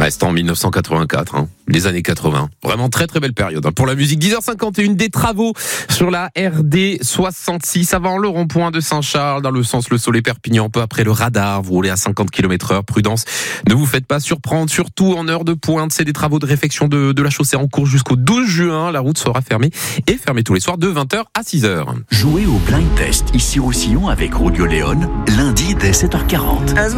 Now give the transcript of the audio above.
Ouais, c'était en 1984, les années 80. Vraiment très très belle période pour la musique. 10h51, des travaux sur la RD 66 avant le rond-point de Saint-Charles, dans le sens Le Soleil-Perpignan, peu après le radar. Vous roulez à 50 km/h, prudence. Ne vous faites pas surprendre, surtout en heure de pointe. C'est des travaux de réfection de la chaussée en cours jusqu'au 12 juin. La route sera fermée et fermée tous les soirs de 20h à 6h. Jouez au blind test ici Roussillon avec Rudio Léon, lundi dès 7h40.